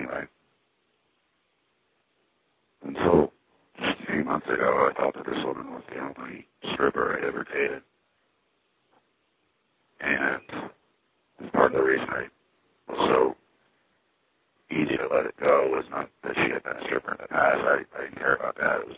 anyway. Until just a few months ago, I thought that this woman was the only stripper I'd ever dated. And part of the reason I was so easy to let it go was not that she had been a stripper in the past. I didn't care about that. It was